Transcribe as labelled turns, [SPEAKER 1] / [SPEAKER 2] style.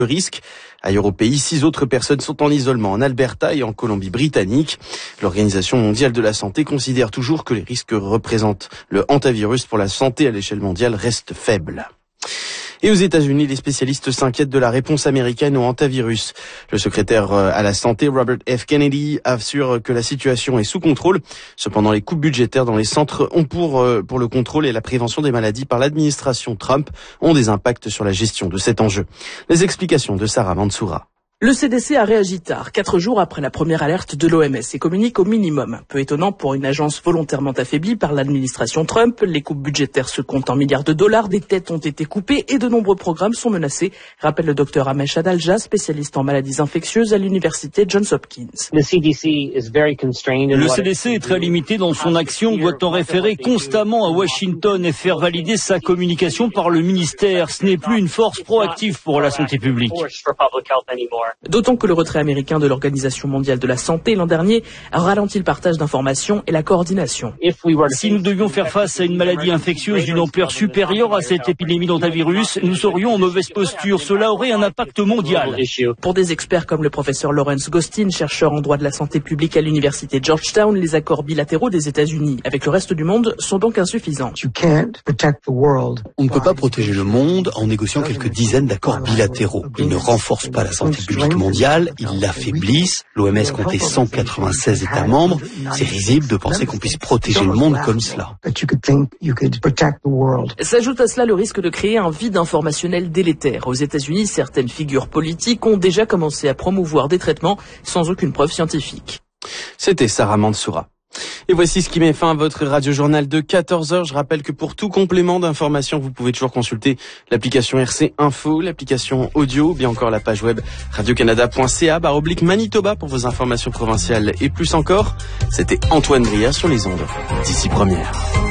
[SPEAKER 1] risque. Ailleurs au pays, 6 autres personnes sont en isolement en Alberta et en Colombie-Britannique. L'Organisation mondiale de la santé considère toujours que les risques que représente le hantavirus pour la santé à l'échelle mondiale restent faibles. Et aux États-Unis, les spécialistes s'inquiètent de la réponse américaine au hantavirus. Le secrétaire à la santé, Robert F. Kennedy, assure que la situation est sous contrôle. Cependant, les coupes budgétaires dans les centres pour le contrôle et la prévention des maladies par l'administration Trump ont des impacts sur la gestion de cet enjeu. Les explications de Sarah Mansoura.
[SPEAKER 2] Le CDC a réagi tard, 4 jours après la première alerte de l'OMS et communique au minimum. Peu étonnant pour une agence volontairement affaiblie par l'administration Trump. Les coupes budgétaires se comptent en milliards de dollars, des têtes ont été coupées et de nombreux programmes sont menacés, rappelle le docteur Amesh Adalja, spécialiste en maladies infectieuses à l'université Johns Hopkins.
[SPEAKER 3] Le CDC est très limité dans son action, doit en référer constamment à Washington et faire valider sa communication par le ministère. Ce n'est plus une force proactive pour la santé publique.
[SPEAKER 2] D'autant que le retrait américain de l'Organisation mondiale de la santé l'an dernier a ralenti le partage d'informations et la coordination.
[SPEAKER 3] Si nous devions faire face à une maladie infectieuse d'une ampleur supérieure à cette épidémie d'hantavirus, nous serions en mauvaise posture. Cela aurait un impact mondial.
[SPEAKER 2] Pour des experts comme le professeur Lawrence Gostin, chercheur en droit de la santé publique à l'université Georgetown, les accords bilatéraux des États-Unis avec le reste du monde sont donc insuffisants.
[SPEAKER 4] On ne peut pas protéger le monde en négociant quelques dizaines d'accords bilatéraux. Ils ne renforcent pas la santé publique mondiale, ils l'affaiblissent. L'OMS comptait 196 États membres. C'est risible de penser qu'on puisse protéger le monde comme cela.
[SPEAKER 2] S'ajoute à cela le risque de créer un vide informationnel délétère. Aux États-Unis, certaines figures politiques ont déjà commencé à promouvoir des traitements sans aucune preuve scientifique.
[SPEAKER 1] C'était Sarah Mansoura. Et voici ce qui met fin à votre radio-journal de 14h. Je rappelle que pour tout complément d'information, vous pouvez toujours consulter l'application RC Info, l'application audio, bien encore la page web radiocanada.ca/Manitoba pour vos informations provinciales et plus encore. C'était Antoine Briard sur les ondes d'ici première.